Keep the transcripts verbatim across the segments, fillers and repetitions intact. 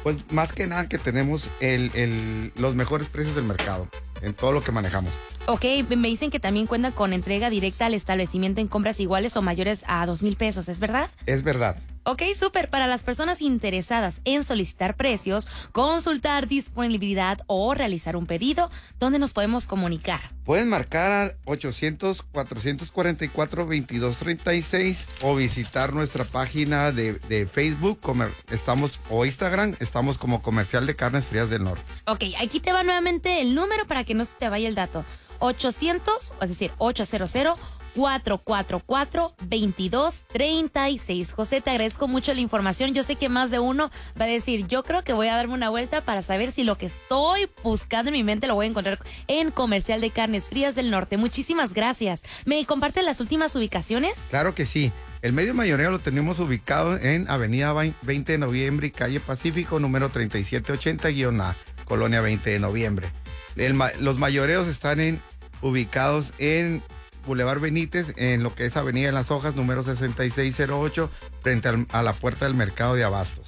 Pues más que nada que tenemos el, el, los mejores precios del mercado en todo lo que manejamos. Ok, me dicen que también cuentan con entrega directa al establecimiento en compras iguales o mayores a dos mil pesos, ¿es verdad? Es verdad. Ok, súper. Para las personas interesadas en solicitar precios, consultar disponibilidad o realizar un pedido, ¿dónde nos podemos comunicar? Pueden marcar al ochocientos, cuatrocientos cuarenta y cuatro, veintidós treinta y seis o visitar nuestra página de, de Facebook comer, estamos o Instagram, estamos como Comercial de Carnes Frías del Norte. Ok, aquí te va nuevamente el número para que no se te vaya el dato. ochocientos, es decir, ochocientos, cuatrocientos cuarenta y cuatro, veintidós treinta y seis. José, te agradezco mucho la información. Yo sé que más de uno va a decir, yo creo que voy a darme una vuelta para saber si lo que estoy buscando en mi mente lo voy a encontrar en Comercial de Carnes Frías del Norte. Muchísimas gracias. ¿Me comparten las últimas ubicaciones? Claro que sí. El medio mayoreo lo tenemos ubicado en Avenida veinte de noviembre y Calle Pacífico, número treinta y siete ochenta A, Colonia veinte de noviembre. El, los mayoreos están en, ubicados en Boulevard Benítez, en lo que es Avenida de las Hojas, número sesenta y seis cero ocho, frente al, a la puerta del mercado de Abastos.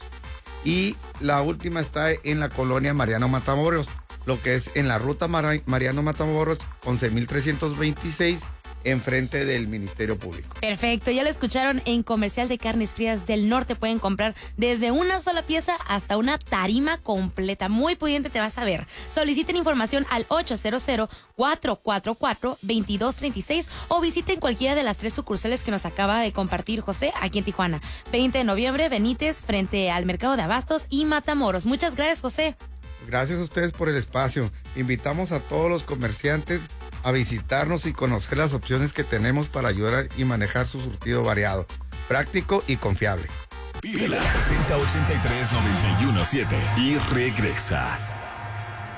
Y la última está en la colonia Mariano Matamoros, lo que es en la ruta Mar Mariano Matamoros, once mil trescientos veintiséis, enfrente del Ministerio Público. Perfecto, ya lo escucharon. En Comercial de Carnes Frías del Norte pueden comprar desde una sola pieza hasta una tarima completa. Muy pudiente te vas a ver. Soliciten información al ochocientos, cuatrocientos cuarenta y cuatro, veintidós treinta y seis o visiten cualquiera de las tres sucursales que nos acaba de compartir José aquí en Tijuana. veinte de noviembre, Benítez, frente al Mercado de Abastos y Matamoros. Muchas gracias, José. Gracias a ustedes por el espacio. Invitamos a todos los comerciantes a visitarnos y conocer las opciones que tenemos para ayudar y manejar su surtido variado, práctico y confiable. Pídela sesenta ochenta y tres noventa y uno siete y regresa.